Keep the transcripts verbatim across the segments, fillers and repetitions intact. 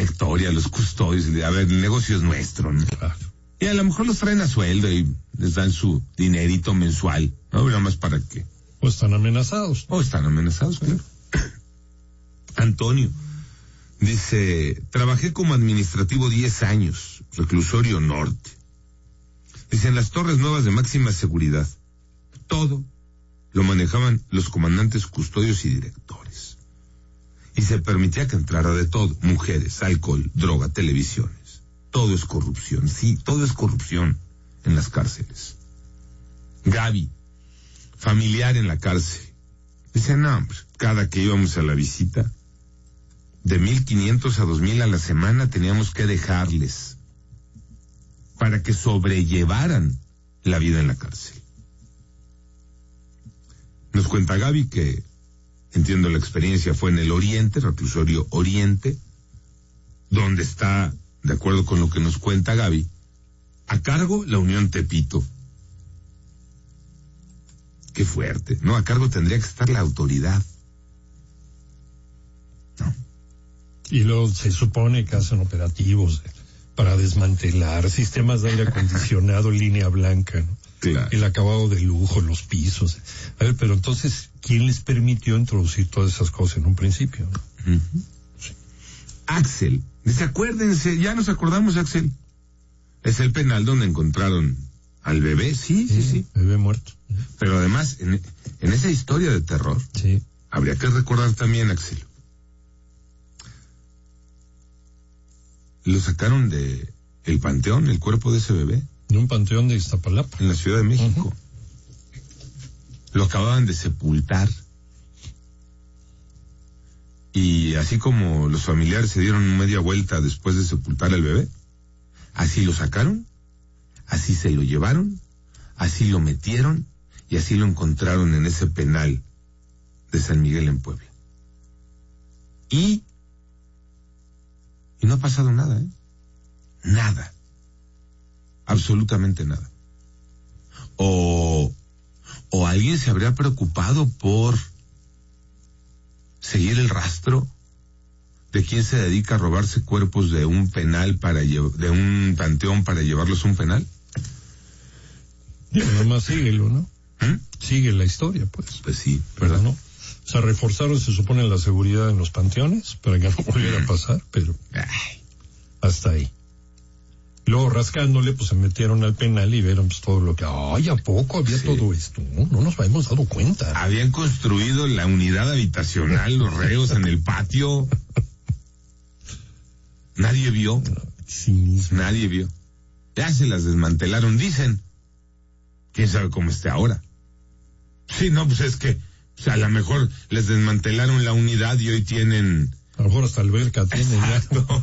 directoria, los custodios, a ver, el negocio es nuestro, ¿no? Claro. Y a lo mejor los traen a sueldo y les dan su dinerito mensual, ¿no? Nada más para qué. O están amenazados. O están amenazados, claro. Antonio dice, trabajé como administrativo diez años, reclusorio norte. Dice, en las torres nuevas de máxima seguridad, todo lo manejaban los comandantes, custodios y directores. Y se permitía que entrara de todo, mujeres, alcohol, droga, televisiones. Todo es corrupción, sí, todo es corrupción en las cárceles. Gaby, familiar en la cárcel. Dice, no, hombre, cada que íbamos a la visita, de mil quinientos a dos mil a la semana teníamos que dejarles para que sobrellevaran la vida en la cárcel. Nos cuenta Gaby que, entiendo la experiencia, fue en el Oriente, reclusorio Oriente, donde está, de acuerdo con lo que nos cuenta Gaby, a cargo la Unión Tepito. Qué fuerte, ¿no? A cargo tendría que estar la autoridad. ¿No? Y luego se supone que hacen operativos para desmantelar sistemas de aire acondicionado, línea blanca, ¿no? Claro. El acabado de lujo, los pisos. A ver, pero entonces, ¿quién les permitió introducir todas esas cosas en un principio, ¿no? Uh-huh. Sí. Axel, dice, acuérdense, ya nos acordamos, Axel. Es el penal donde encontraron al bebé, sí, sí, sí. sí. Bebé muerto. Pero además, en, en esa historia de terror, sí, habría que recordar también, Axel, lo sacaron de el panteón, el cuerpo de ese bebé. De un panteón de Iztapalapa. En la Ciudad de México. Uh-huh. Lo acababan de sepultar. Y así como los familiares se dieron media vuelta después de sepultar al bebé, así lo sacaron, así se lo llevaron, así lo metieron y así lo encontraron en ese penal de San Miguel en Puebla. Y, y no ha pasado nada, ¿eh? Nada. Absolutamente nada. O, o alguien se habría preocupado por seguir el rastro de quién se dedica a robarse cuerpos de un penal para lle- de un panteón para llevarlos a un penal. Nada más síguelo, ¿no? ¿Mm? Sigue la historia, pues. Pues sí, ¿verdad? ¿No? O sea, reforzaron, se supone, la seguridad en los panteones para que no volviera a pasar, pero Ay. hasta ahí. Luego, rascándole, pues se metieron al penal y vieron pues todo lo que... ¡Ay, a poco había sí. todo esto! No, no nos habíamos dado cuenta. Habían construido la unidad habitacional, los reos en el patio. Nadie vio. Sí. Nadie vio. Ya se las desmantelaron, dicen. ¿Quién sabe cómo esté ahora? Sí, no, pues es que o sea, a lo mejor les desmantelaron la unidad y hoy tienen... A lo mejor hasta alberca tienen ya.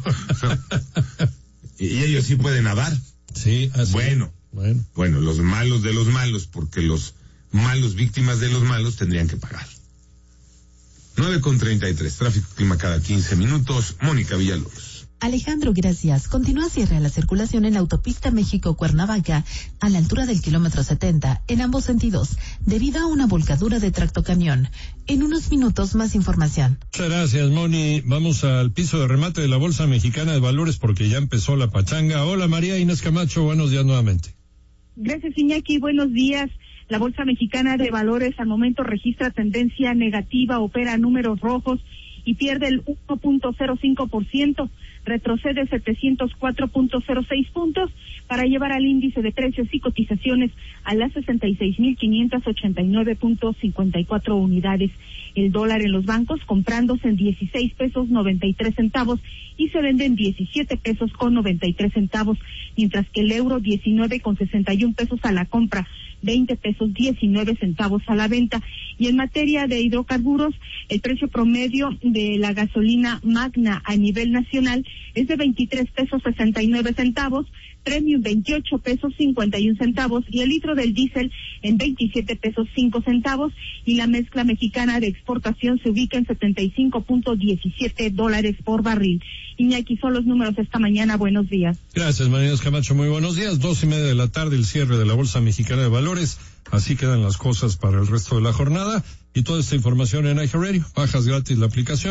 Y ellos sí pueden nadar. Sí, así. Bueno, bueno, bueno, los malos de los malos, porque los malos víctimas de los malos tendrían que pagar. nueve con treinta y tres, tráfico clima cada quince minutos, Mónica Villalobos. Alejandro, gracias. Continúa cierre a la circulación en la autopista México-Cuernavaca a la altura del kilómetro setenta en ambos sentidos, debido a una volcadura de tractocamión. En unos minutos más información. Muchas gracias, Moni. Vamos al piso de remate de la Bolsa Mexicana de Valores porque ya empezó la pachanga. Hola, María Inés Camacho, buenos días nuevamente. Gracias, Iñaki, buenos días. La Bolsa Mexicana de Valores al momento registra tendencia negativa, opera números rojos y pierde el uno punto cero cinco por ciento. Retrocede setecientos cuatro punto cero seis puntos para llevar al índice de precios y cotizaciones a las sesenta y seis mil quinientos ochenta y nueve punto cincuenta y cuatro unidades. El dólar en los bancos comprándose en dieciséis pesos noventa y tres centavos y se vende en diecisiete pesos con noventa y tres centavos, mientras que el euro diecinueve con sesenta y un pesos a la compra, veinte pesos diecinueve centavos a la venta. Y en materia de hidrocarburos, el precio promedio de la gasolina Magna a nivel nacional es de veintitrés pesos sesenta y nueve centavos, Premium veintiocho pesos cincuenta y un centavos y el litro del diésel en veintisiete pesos cinco centavos y la mezcla mexicana de exportación se ubica en setenta y cinco punto diecisiete dólares por barril. Iñaki, son los números esta mañana. Buenos días. Gracias, María Inés Camacho. Muy buenos días. Dos y media de la tarde, el cierre de la Bolsa Mexicana de Valores. Así quedan las cosas para el resto de la jornada. Y toda esta información en iHeartRadio. Bajas gratis la aplicación.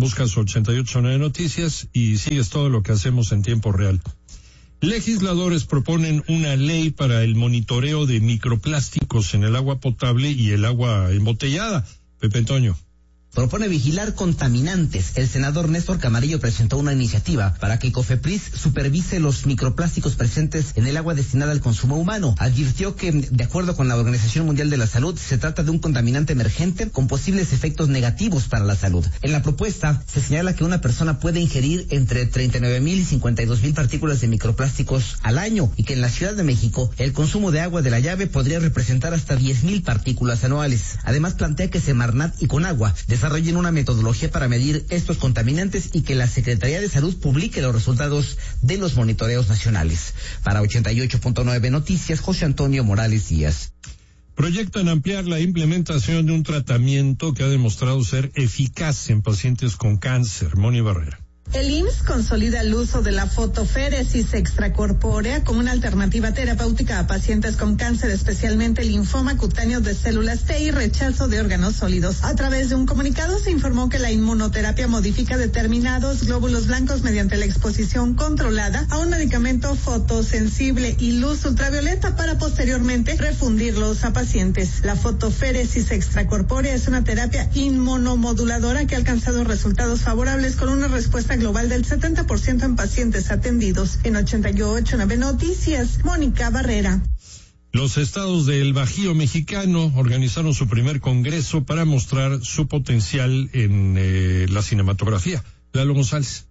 buscas ochenta y ocho punto nueve Noticias y sigues todo lo que hacemos en tiempo real. Legisladores proponen una ley para el monitoreo de microplásticos en el agua potable y el agua embotellada. Pepe Antonio. Propone vigilar contaminantes. El senador Néstor Camarillo presentó una iniciativa para que COFEPRIS supervise los microplásticos presentes en el agua destinada al consumo humano. Advirtió que, de acuerdo con la Organización Mundial de la Salud, se trata de un contaminante emergente con posibles efectos negativos para la salud. En la propuesta se señala que una persona puede ingerir entre treinta y nueve mil y cincuenta y dos mil partículas de microplásticos al año y que en la Ciudad de México el consumo de agua de la llave podría representar hasta diez mil partículas anuales. Además plantea que Semarnat y Conagua desarrollen una metodología para medir estos contaminantes y que la Secretaría de Salud publique los resultados de los monitoreos nacionales. Para ochenta y ocho punto nueve Noticias, José Antonio Morales Díaz. Proyectan ampliar la implementación de un tratamiento que ha demostrado ser eficaz en pacientes con cáncer. Moni Barrera. El I M S S consolida el uso de la fotoféresis extracorpórea como una alternativa terapéutica a pacientes con cáncer, especialmente linfoma cutáneo de células T y rechazo de órganos sólidos. A través de un comunicado se informó que la inmunoterapia modifica determinados glóbulos blancos mediante la exposición controlada a un medicamento fotosensible y luz ultravioleta para posteriormente refundirlos a pacientes. La fotoféresis extracorpórea es una terapia inmunomoduladora que ha alcanzado resultados favorables con una respuesta global del setenta por ciento en pacientes atendidos. En ochenta y ocho punto nueve Noticias, Mónica Barrera. Los estados del Bajío mexicano organizaron su primer congreso para mostrar su potencial en eh, la cinematografía. Lalo González.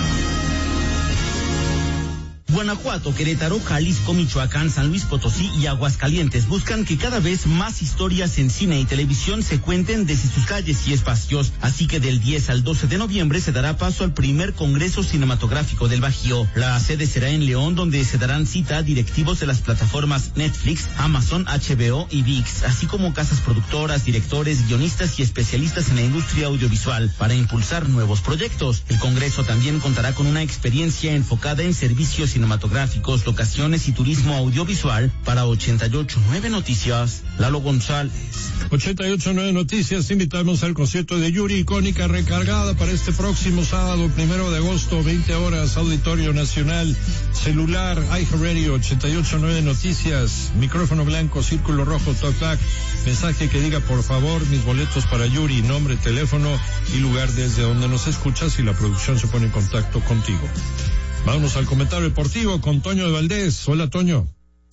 Guanajuato, Querétaro, Jalisco, Michoacán, San Luis Potosí y Aguascalientes buscan que cada vez más historias en cine y televisión se cuenten desde sus calles y espacios. Así que del diez al doce de noviembre se dará paso al primer Congreso Cinematográfico del Bajío. La sede será en León, donde se darán cita directivos de las plataformas Netflix, Amazon, H B O y ViX, así como casas productoras, directores, guionistas y especialistas en la industria audiovisual para impulsar nuevos proyectos. El Congreso también contará con una experiencia enfocada en servicios cinematográficos, locaciones y turismo audiovisual. Para ochenta y ocho punto nueve Noticias, Lalo González. ochenta y ocho punto nueve Noticias, invitamos al concierto de Yuri, icónica recargada para este próximo sábado, primero de agosto, veinte horas, Auditorio Nacional, celular, iHeartRadio, ochenta y ocho punto nueve Noticias, micrófono blanco, círculo rojo, talk back, mensaje que diga por favor mis boletos para Yuri, nombre, teléfono y lugar desde donde nos escuchas y la producción se pone en contacto contigo. Vamos al comentario deportivo con Toño de Valdés. Hola, Toño.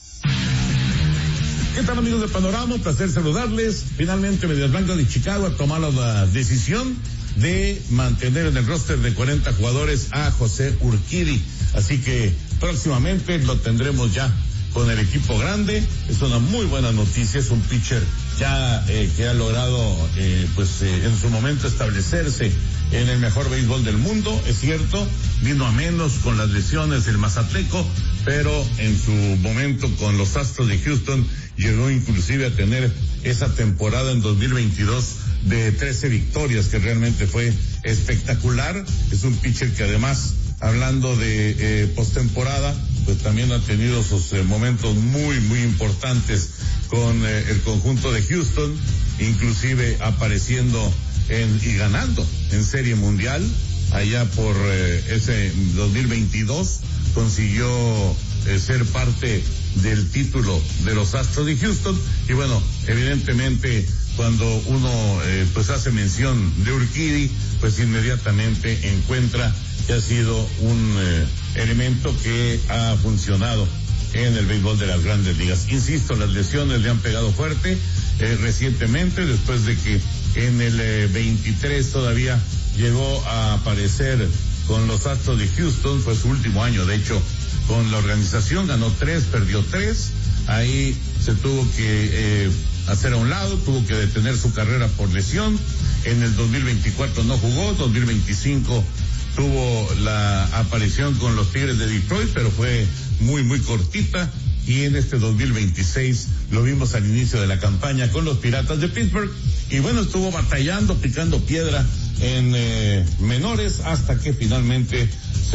¿Qué tal, amigos de Panorama? Un placer saludarles. Finalmente, Medias Blancas de Chicago ha tomado la decisión de mantener en el roster de cuarenta jugadores a José Urquidi. Así que próximamente lo tendremos ya con el equipo grande. Es una muy buena noticia. Es un pitcher ya eh, que ha logrado eh, pues eh, en su momento establecerse en el mejor béisbol del mundo, es cierto, vino a menos con las lesiones del Mazatleco, pero en su momento con los Astros de Houston llegó inclusive a tener esa temporada en dos mil veintidós de trece victorias, que realmente fue espectacular. Es un pitcher que además, hablando de eh, postemporada, pues también ha tenido sus eh, momentos muy, muy importantes con eh, el conjunto de Houston, inclusive apareciendo en, y ganando en Serie Mundial. Allá por eh, ese dos mil veintidós consiguió eh, ser parte del título de los Astros de Houston. Y bueno, evidentemente cuando uno eh, pues hace mención de Urquidi, pues inmediatamente encuentra que ha sido un eh, elemento que ha funcionado en el béisbol de las grandes ligas. Insisto, las lesiones le han pegado fuerte eh, recientemente, después de que en el eh, veintitrés todavía llegó a aparecer con los Astros de Houston. Fue su último año, de hecho, con la organización. Ganó tres, perdió tres. Ahí se tuvo que eh, hacer a un lado, tuvo que detener su carrera por lesión. En el dos mil veinticuatro no jugó, dos mil veinticinco tuvo la aparición con los Tigres de Detroit, pero fue muy, muy cortita. Y en este dos mil veintiséis lo vimos al inicio de la campaña con los Piratas de Pittsburgh. Y bueno, estuvo batallando, picando piedra en eh, menores, hasta que finalmente se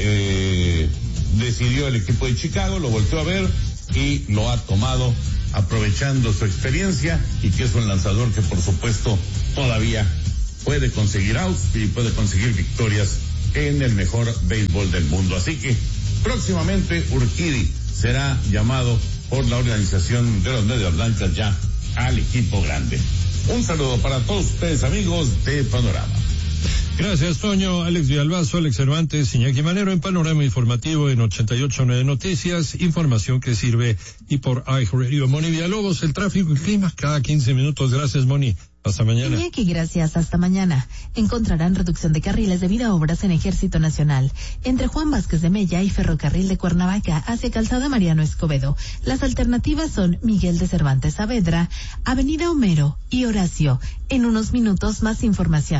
eh, decidió el equipo de Chicago, lo volteó a ver y lo ha tomado, aprovechando su experiencia, y que es un lanzador que por supuesto todavía puede conseguir outs y puede conseguir victorias en el mejor béisbol del mundo. Así que próximamente Urquidy será llamado por la organización de los Medias Blancas ya al equipo grande. Un saludo para todos ustedes, amigos de Panorama. Gracias, Toño. Alex Villalbazo, Alex Cervantes, Iñaki Manero en Panorama Informativo en ochenta y ocho punto nueve Noticias, información que sirve, y por iHeartRadio. Moni Villalobos, el tráfico y clima cada quince minutos. Gracias, Moni. Hasta mañana. Iñaki, gracias. Hasta mañana. Encontrarán reducción de carriles debido a obras en Ejército Nacional. Entre Juan Vázquez de Mella y Ferrocarril de Cuernavaca hacia Calzada Mariano Escobedo. Las alternativas son Miguel de Cervantes Saavedra, Avenida Homero y Horacio. En unos minutos más información.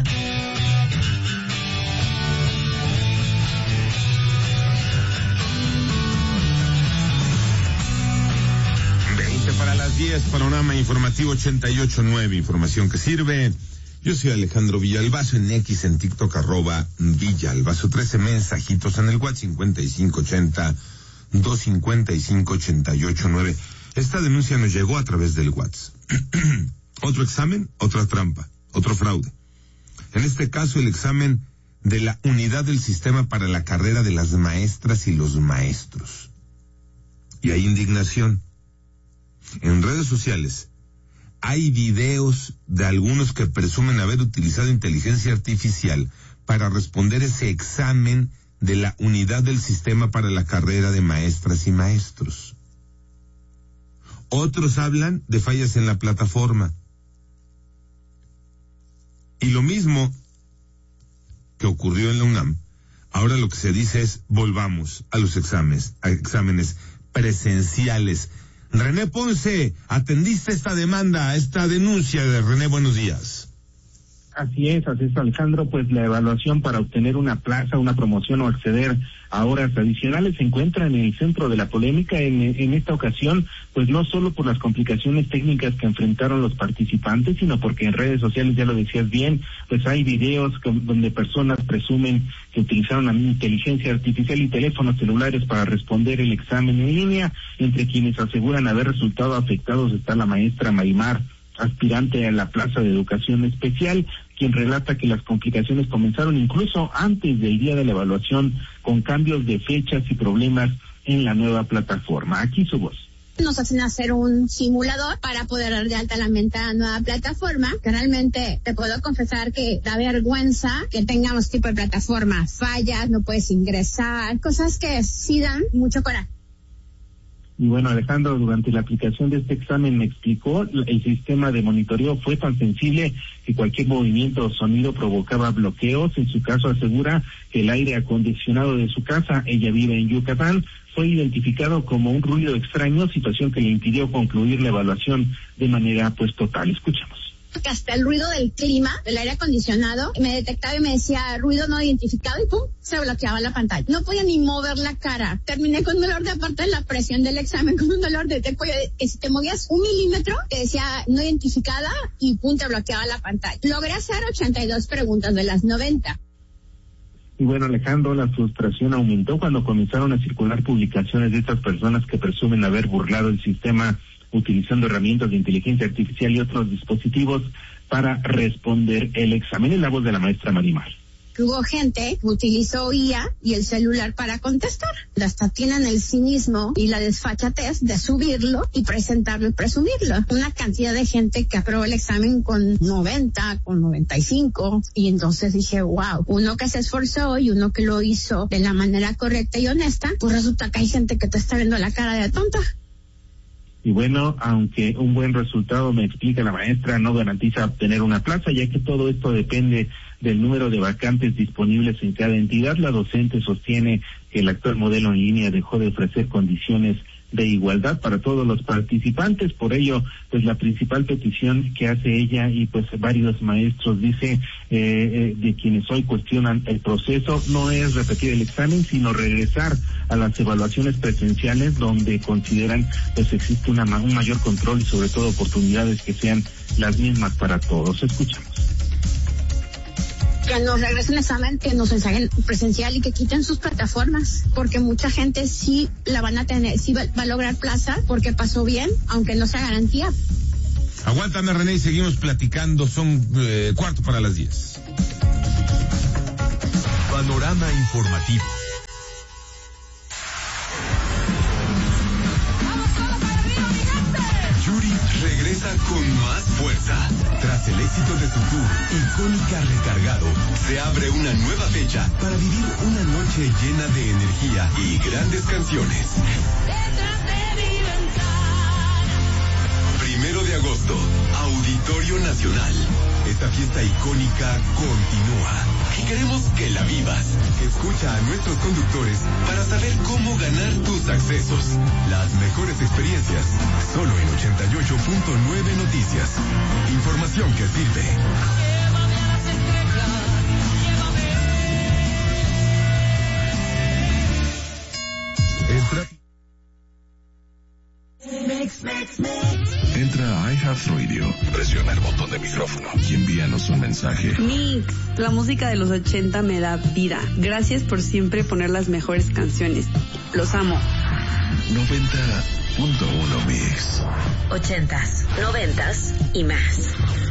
Para las diez, Panorama Informativo ochenta y ocho punto nueve, información que sirve. Yo soy Alejandro Villalbazo, en X, en TikTok, arroba Villalbazo. trece mensajitos en el WhatsApp, cincuenta y cinco ochenta, doscientos cincuenta y cinco, ochenta y ocho nueve. Esta denuncia nos llegó a través del WhatsApp. Otro examen, otra trampa, otro fraude. En este caso, el examen de la unidad del sistema para la carrera de las maestras y los maestros. Y hay indignación. En redes sociales hay videos de algunos que presumen haber utilizado inteligencia artificial para responder ese examen de la unidad del sistema para la carrera de maestras y maestros. Otros hablan de fallas en la plataforma. Y lo mismo que ocurrió en la UNAM, ahora lo que se dice es volvamos a los exámenes, a exámenes presenciales. René Ponce, atendiste esta demanda, esta denuncia de René, buenos días. Así es, así es, Alejandro, pues la evaluación para obtener una plaza, una promoción o acceder a horas adicionales se encuentra en el centro de la polémica en, en esta ocasión, pues no solo por las complicaciones técnicas que enfrentaron los participantes, sino porque en redes sociales, ya lo decías bien, pues hay videos con, donde personas presumen que utilizaron la inteligencia artificial y teléfonos celulares para responder el examen en línea. Entre quienes aseguran haber resultado afectados está la maestra Marimar, aspirante a la plaza de educación especial, quien relata que las complicaciones comenzaron incluso antes del día de la evaluación, con cambios de fechas y problemas en la nueva plataforma. Aquí su voz. Nos hacen hacer un simulador para poder dar de alta la mente a la nueva plataforma, que realmente te puedo confesar que da vergüenza que tengamos tipo de plataformas, fallas, no puedes ingresar, cosas que sí dan mucho coraje. Y bueno, Alejandro, durante la aplicación de este examen me explicó, el sistema de monitoreo fue tan sensible que cualquier movimiento o sonido provocaba bloqueos. En su caso asegura que el aire acondicionado de su casa, ella vive en Yucatán, fue identificado como un ruido extraño, situación que le impidió concluir la evaluación de manera pues total. Escuchamos. Que hasta el ruido del clima, del aire acondicionado, me detectaba y me decía ruido no identificado y pum, se bloqueaba la pantalla. No podía ni mover la cara. Terminé con dolor de aparte de la presión del examen, con un dolor de cuello, que si te movías un milímetro, te decía no identificada y pum, te bloqueaba la pantalla. Logré hacer ochenta y dos preguntas de las noventa. Y bueno, Alejandro, la frustración aumentó cuando comenzaron a circular publicaciones de estas personas que presumen haber burlado el sistema utilizando herramientas de inteligencia artificial y otros dispositivos para responder el examen. En la voz de la maestra Marimar. Hubo gente que utilizó I A y el celular para contestar. Hasta tienen el cinismo y la desfachatez de subirlo y presentarlo y presumirlo. Una cantidad de gente que aprobó el examen con noventa, con noventa y cinco, y entonces dije, wow, uno que se esforzó y uno que lo hizo de la manera correcta y honesta, pues resulta que hay gente que te está viendo la cara de tonta. Y bueno, aunque un buen resultado, me explica la maestra, no garantiza obtener una plaza, ya que todo esto depende del número de vacantes disponibles en cada entidad. La docente sostiene que el actual modelo en línea dejó de ofrecer condiciones de igualdad para todos los participantes. Por ello, pues la principal petición que hace ella y pues varios maestros, dice, eh, eh, de quienes hoy cuestionan el proceso, no es repetir el examen, sino regresar a las evaluaciones presenciales, donde consideran pues existe una, un mayor control y sobre todo oportunidades que sean las mismas para todos. Escuchamos. Que nos regresen el examen, que nos ensayen presencial y que quiten sus plataformas, porque mucha gente sí la van a tener, sí va, va a lograr plaza porque pasó bien, aunque no sea garantía. Aguántame, René, y seguimos platicando. Son eh, cuarto para las diez. Panorama informativo. Yuri regresa con más fuerza. Tras el éxito de su tour, Icónica Recargado, se abre una nueva fecha para vivir una noche llena de energía y grandes canciones. Primero de agosto, Auditorio Nacional. Esta fiesta icónica continúa y queremos que la vivas. Escucha a nuestros conductores para saber cómo ganar tus accesos. Las mejores experiencias, solo en ochenta y ocho punto nueve Noticias. Información que sirve. Entra... Entra a iHeartRadio, presiona el botón de micrófono y envíanos un mensaje. Mix, la música de los ochenta me da vida. Gracias por siempre poner las mejores canciones. Los amo. noventa punto uno Mix. Ochentas, noventas y más.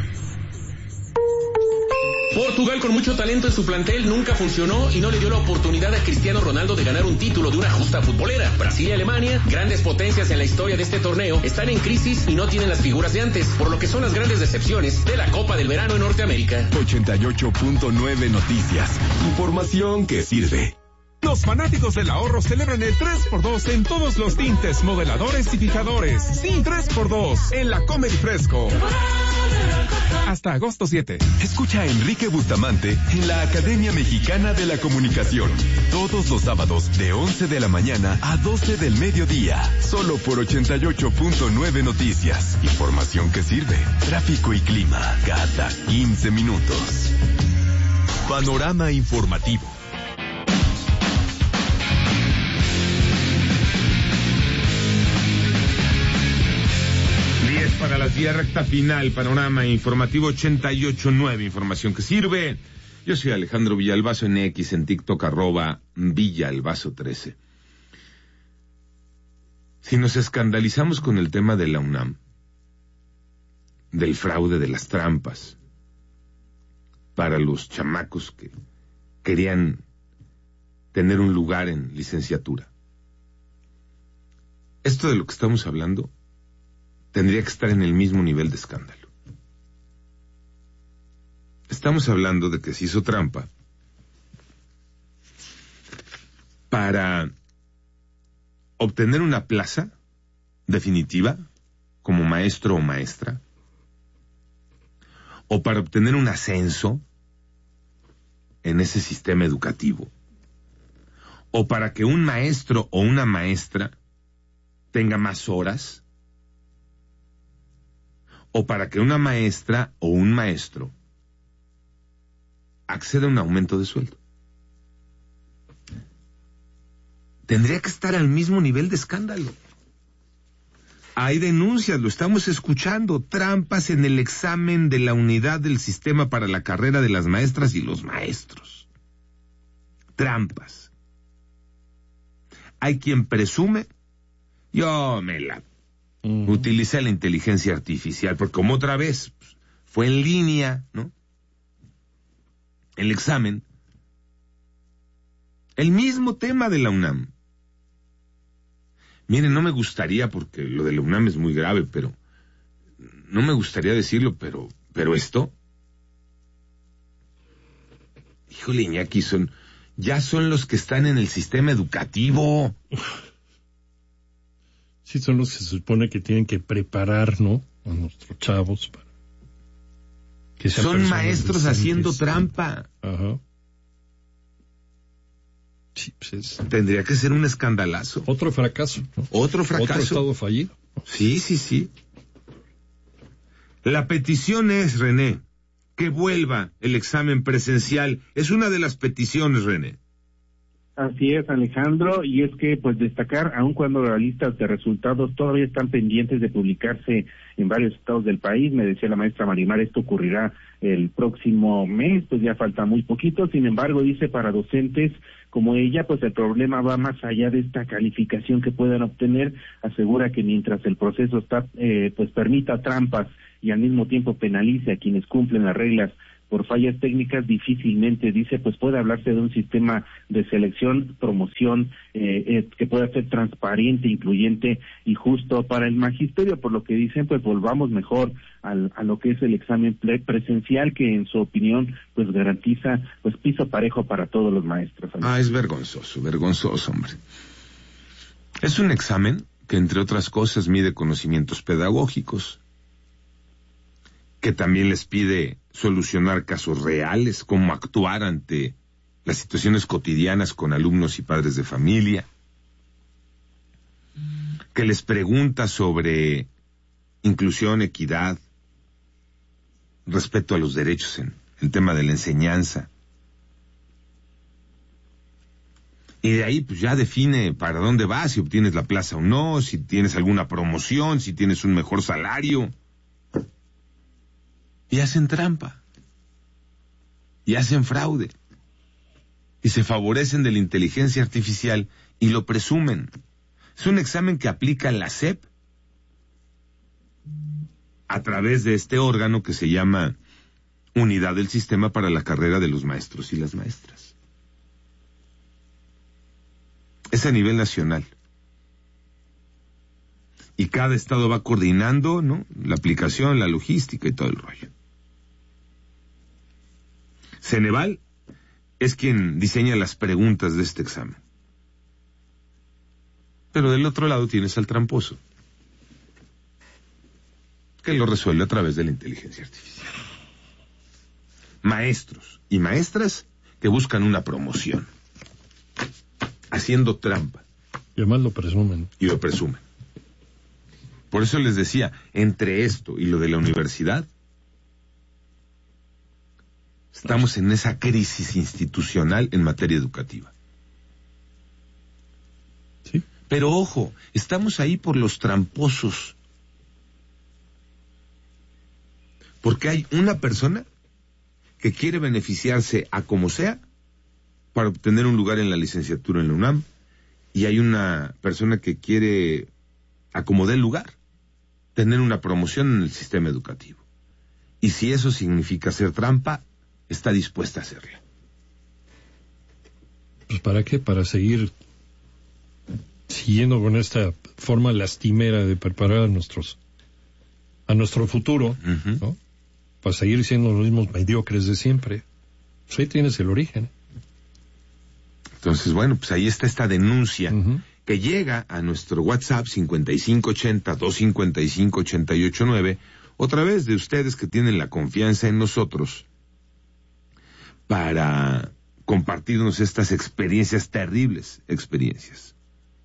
Portugal, con mucho talento en su plantel, nunca funcionó y no le dio la oportunidad a Cristiano Ronaldo de ganar un título de una justa futbolera. Brasil y Alemania, grandes potencias en la historia de este torneo, están en crisis y no tienen las figuras de antes, por lo que son las grandes decepciones de la Copa del Verano en Norteamérica. ochenta y ocho punto nueve Noticias. Información que sirve. Los fanáticos del ahorro celebran el tres por dos en todos los tintes, modeladores y fijadores. Sí, tres por dos en la Comedy Fresco. Hasta agosto siete. Escucha a Enrique Bustamante en la Academia Mexicana de la Comunicación. Todos los sábados de once de la mañana a doce del mediodía. Solo por ochenta y ocho punto nueve Noticias. Información que sirve. Tráfico y clima cada quince minutos. Panorama informativo. Para las diez, recta final, panorama informativo ochenta y ocho punto nueve, información que sirve. Yo soy Alejandro Villalbazo en X, en TikTok, arroba Villalbazo trece. Si nos escandalizamos con el tema de la UNAM, del fraude, de las trampas, para los chamacos que querían tener un lugar en licenciatura, esto de lo que estamos hablando tendría que estar en el mismo nivel de escándalo. Estamos hablando de que se hizo trampa para obtener una plaza definitiva como maestro o maestra, o para obtener un ascenso en ese sistema educativo, o para que un maestro o una maestra tenga más horas, o para que una maestra o un maestro acceda a un aumento de sueldo. Tendría que estar al mismo nivel de escándalo. Hay denuncias, lo estamos escuchando, trampas en el examen de la unidad del sistema para la carrera de las maestras y los maestros. Trampas. Hay quien presume, yo me la utiliza la inteligencia artificial, porque como otra vez pues, fue en línea, ¿no? El examen. El mismo tema de la UNAM. Miren, no me gustaría, porque lo de la UNAM es muy grave, pero no me gustaría decirlo, pero, pero esto, híjole, Iñaki, son, ya son los que están en el sistema educativo. Sí, son los que se supone que tienen que preparar, ¿no?, a nuestros chavos para que sean son maestros decentes, haciendo trampa. Ajá. Sí, pues es... Tendría que ser un escandalazo. Otro fracaso, ¿no? Otro fracaso. Otro estado fallido. Sí, sí, sí. La petición es, René, que vuelva el examen presencial. Es una de las peticiones, René. Así es, Alejandro, y es que, pues, destacar, aun cuando las listas de resultados todavía están pendientes de publicarse en varios estados del país, me decía la maestra Marimar, esto ocurrirá el próximo mes, pues ya falta muy poquito. Sin embargo, dice, para docentes como ella, pues el problema va más allá de esta calificación que puedan obtener. Asegura que mientras el proceso está, eh, pues permita trampas y al mismo tiempo penalice a quienes cumplen las reglas por fallas técnicas, difícilmente, dice, pues puede hablarse de un sistema de selección, promoción, eh, eh, que pueda ser transparente, incluyente y justo para el magisterio, por lo que dicen, pues volvamos mejor al, a lo que es el examen presencial, que en su opinión, pues garantiza, pues piso parejo para todos los maestros. Ah, es vergonzoso, vergonzoso, hombre. Es un examen que, entre otras cosas, mide conocimientos pedagógicos, que también les pide solucionar casos reales, cómo actuar ante las situaciones cotidianas con alumnos y padres de familia, que les pregunta sobre inclusión, equidad, respeto a los derechos en el tema de la enseñanza. Y de ahí pues ya define para dónde vas, si obtienes la plaza o no, si tienes alguna promoción, si tienes un mejor salario. Y hacen trampa. Y hacen fraude. Y se favorecen de la inteligencia artificial y lo presumen. Es un examen que aplica la S E P a través de este órgano que se llama Unidad del Sistema para la Carrera de los Maestros y las Maestras. Es a nivel nacional. Y cada estado va coordinando, ¿no?, la aplicación, la logística y todo el rollo. Ceneval es quien diseña las preguntas de este examen. Pero del otro lado tienes al tramposo, que lo resuelve a través de la inteligencia artificial. Maestros y maestras que buscan una promoción, haciendo trampa. Y además lo presumen. Y lo presumen. Por eso les decía, entre esto y lo de la universidad, estamos en esa crisis institucional en materia educativa. Sí. Pero ojo, estamos ahí por los tramposos. Porque hay una persona que quiere beneficiarse a como sea para obtener un lugar en la licenciatura en la UNAM, y hay una persona que quiere, a como dé el lugar, tener una promoción en el sistema educativo. Y si eso significa hacer trampa, está dispuesta a hacerla. Pues ¿para qué? Para seguir siguiendo con esta forma lastimera de preparar a nuestros a nuestro futuro, uh-huh. ¿no? Para seguir siendo los mismos mediocres de siempre. Pues ahí tienes el origen. Entonces, bueno, pues ahí está esta denuncia uh-huh. que llega a nuestro WhatsApp cincuenta y cinco ochenta, doscientos cincuenta y cinco, ochenta y ocho nueve, otra vez de ustedes que tienen la confianza en nosotros para compartirnos estas experiencias, terribles experiencias.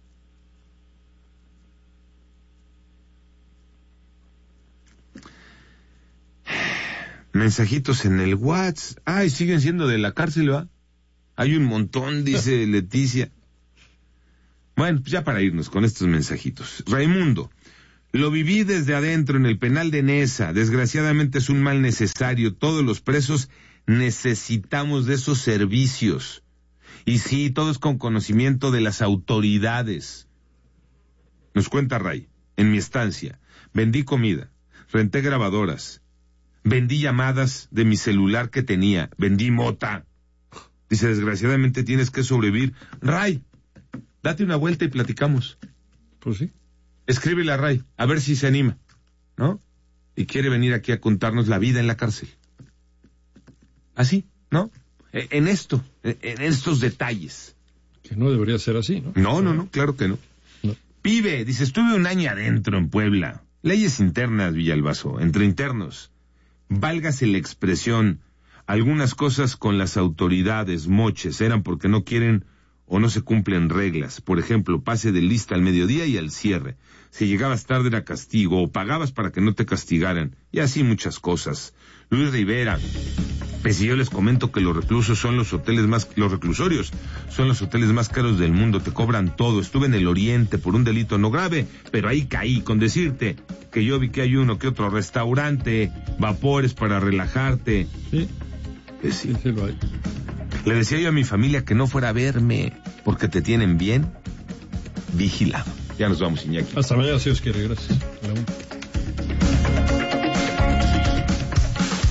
Mensajitos en el WhatsApp. Ay, siguen siendo de la cárcel, ¿va? Hay un montón, dice Leticia. Bueno, pues ya para irnos con estos mensajitos. Raimundo, lo viví desde adentro en el penal de Nesa. Desgraciadamente es un mal necesario. Todos los presos necesitamos de esos servicios. Y sí, todo es con conocimiento de las autoridades. Nos cuenta Ray, en mi estancia, vendí comida, renté grabadoras, vendí llamadas de mi celular que tenía, vendí mota. Dice, desgraciadamente tienes que sobrevivir. Ray, date una vuelta y platicamos. Pues sí. Escríbele a Ray, a ver si se anima, ¿no? Y quiere venir aquí a contarnos la vida en la cárcel. Así, ¿no? En esto, en estos detalles. Que no debería ser así, ¿no? No, no, no, claro que no. no. Pibe, dice, estuve un año adentro en Puebla. Leyes internas, Villalbazo, entre internos. Válgase la expresión, algunas cosas con las autoridades moches eran porque no quieren o no se cumplen reglas. Por ejemplo, pase de lista al mediodía y al cierre. Si llegabas tarde era castigo o pagabas para que no te castigaran. Y así muchas cosas. Luis Rivera, pues si yo les comento que los reclusos son los hoteles más, los reclusorios son los hoteles más caros del mundo, te cobran todo. Estuve en el Oriente por un delito no grave, pero ahí caí con decirte que yo vi que hay uno que otro restaurante, vapores para relajarte. Sí, pues sí. sí, sí lo hay. Le decía yo a mi familia que no fuera a verme, porque te tienen bien vigilado. Ya nos vamos, Iñaki. Hasta mañana, si Dios quiere, gracias.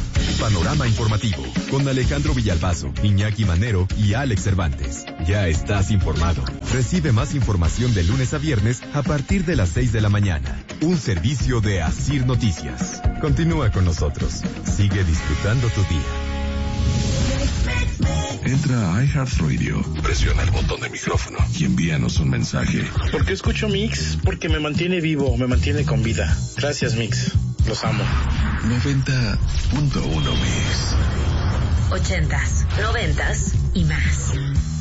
panorama informativo con Alejandro Villalbazo, Iñaki Manero y Alex Cervantes. Ya estás informado. Recibe más información de lunes a viernes a partir de las seis de la mañana. Un servicio de Asir Noticias. Continúa con nosotros. Sigue disfrutando tu día. Entra a iHeartRadio, presiona el botón de micrófono y envíanos un mensaje. ¿Por qué escucho Mix? Porque me mantiene vivo, me mantiene con vida. Gracias, Mix. Los amo. noventa punto uno Mix. Ochentas, noventas y más.